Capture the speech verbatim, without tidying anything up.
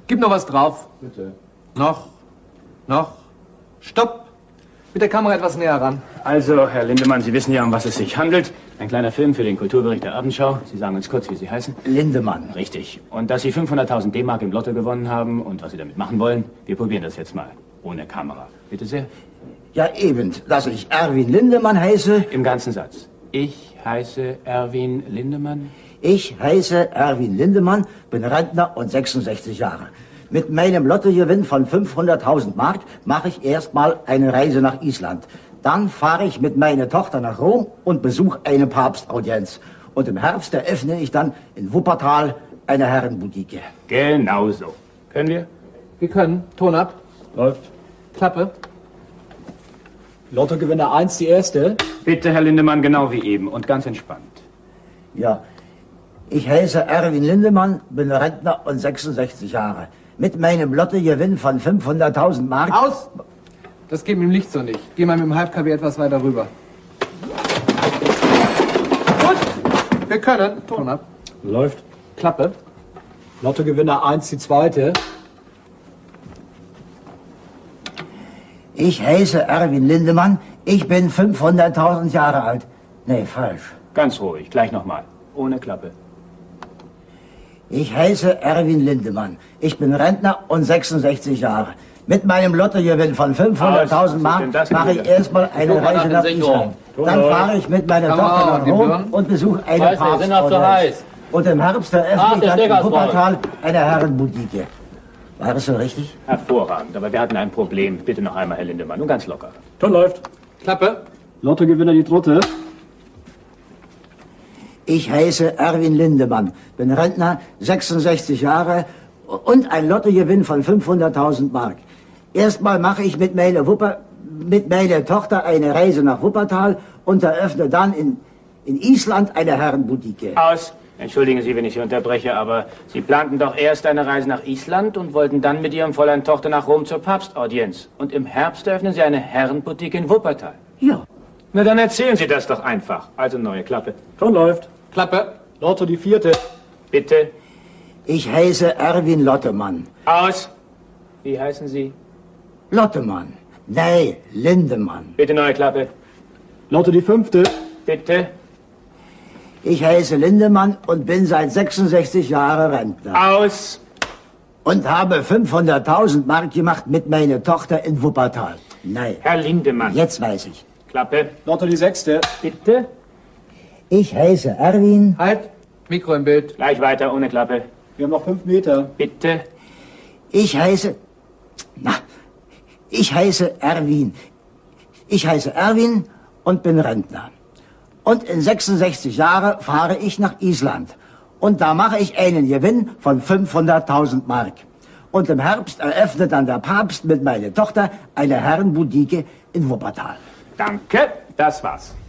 Gib noch was drauf. Bitte. Noch. Noch. Stopp. Mit der Kamera etwas näher ran. Also, Herr Lindemann, Sie wissen ja, um was es sich handelt. Ein kleiner Film für den Kulturbericht der Abendschau. Sie sagen uns kurz, wie Sie heißen. Lindemann. Richtig. Und dass Sie fünfhunderttausend D-Mark im Lotto gewonnen haben und was Sie damit machen wollen, wir probieren das jetzt mal. Ohne Kamera. Bitte sehr. Ja, eben, dass ich Erwin Lindemann heiße. Im ganzen Satz. Ich heiße Erwin Lindemann. Ich heiße Erwin Lindemann, bin Rentner und sechsundsechzig Jahre. Mit meinem Lottogewinn von fünfhunderttausend Mark mache ich erstmal eine Reise nach Island. Dann fahre ich mit meiner Tochter nach Rom und besuche eine Papstaudienz. Und im Herbst eröffne ich dann in Wuppertal eine Herrenboutique. Genau so. Können wir? Wir können. Ton ab. Läuft. Klappe. Lottogewinner eins, die erste. Bitte, Herr Lindemann, genau wie eben und ganz entspannt. Ja, ich heiße Erwin Lindemann, bin Rentner und sechsundsechzig Jahre. Mit meinem Lottogewinn von fünfhunderttausend Mark... Aus! Das geht mit dem Licht so nicht. Geh mal mit dem Halb-K W etwas weiter rüber. Gut, wir können. Ton ab. Läuft. Klappe. Lottogewinner eins, die zweite. Ich heiße Erwin Lindemann, ich bin fünfhunderttausend Jahre alt. Nee, falsch. Ganz ruhig, gleich nochmal. Ohne Klappe. Ich heiße Erwin Lindemann, ich bin Rentner und sechsundsechzig Jahre. Mit meinem Lottogewinn von fünfhunderttausend Mark mache ich erstmal eine Reise nach Island. Dann fahre ich mit meiner Tochter nach Rom und besuche eine Papstaudienz. Und im Herbst eröffne ich dann in Wuppertal eine Herrenboutique. War das so richtig? Hervorragend, aber wir hatten ein Problem. Bitte noch einmal, Herr Lindemann, nur ganz locker. Ton läuft. Klappe. Lottogewinner die dritte. Ich heiße Erwin Lindemann, bin Rentner, sechsundsechzig Jahre und ein Lottogewinn von fünfhunderttausend Mark. Erstmal mache ich mit meiner, Wupper, mit meiner Tochter eine Reise nach Wuppertal und eröffne dann in, in Island eine Herrenboutique. Aus. Entschuldigen Sie, wenn ich Sie unterbreche, aber Sie planten doch erst eine Reise nach Island und wollten dann mit Ihrem Fräulein Tochter nach Rom zur Papstaudienz. Und im Herbst eröffnen Sie eine Herrenboutique in Wuppertal. Ja. Na, dann erzählen Sie das doch einfach. Also neue Klappe. Ton läuft. Klappe. Lotto die vierte. Bitte. Ich heiße Erwin Lottemann. Aus. Wie heißen Sie? Lottemann. Nee, Lindemann. Bitte neue Klappe. Lotto die fünfte. Bitte. Ich heiße Lindemann und bin seit sechsundsechzig Jahren Rentner. Aus. Und habe fünfhunderttausend Mark gemacht mit meiner Tochter in Wuppertal. Nein. Herr Lindemann. Jetzt weiß ich. Klappe. Lotto die sechste. Bitte. Ich heiße Erwin. Halt. Mikro im Bild. Gleich weiter, ohne Klappe. Wir haben noch fünf Meter. Bitte. Ich heiße... Na, ich heiße Erwin. Ich heiße Erwin und bin Rentner. Und in sechsundsechzig Jahren fahre ich nach Island. Und da mache ich einen Gewinn von fünfhunderttausend Mark. Und im Herbst eröffnet dann der Papst mit meiner Tochter eine Herrenboutique in Wuppertal. Danke, das war's.